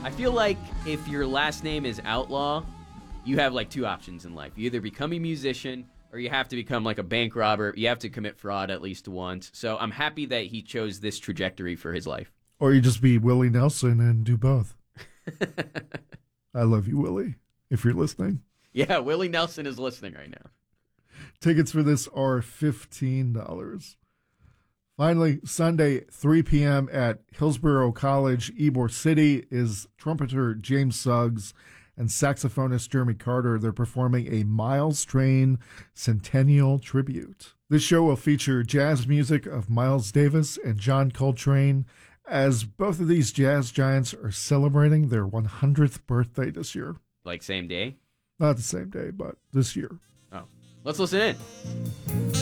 I feel like if your last name is Outlaw, you have like two options in life. You either become a musician or you have to become like a bank robber. You have to commit fraud at least once. So I'm happy that he chose this trajectory for his life. Or you just be Willie Nelson and do both. I love you, Willie, if you're listening. Yeah, Willie Nelson is listening right now. Tickets for this are $15. Finally, Sunday, 3 p.m. at Hillsborough College, Ybor City, is trumpeter James Suggs and saxophonist Jeremy Carter. They're performing a Miles Train Centennial Tribute. This show will feature jazz music of Miles Davis and John Coltrane, as both of these jazz giants are celebrating their 100th birthday this year. Like same day? Not the same day, but this year. Oh, let's listen in.